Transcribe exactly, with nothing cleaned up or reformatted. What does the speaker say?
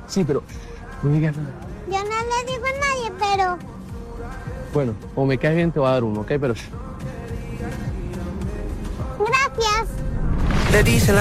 Sí, pero no digas nada. Yo no le digo a nadie, pero... Bueno, o me caes bien, te voy a dar uno, ¿ok? Pero... Gracias. Le dice la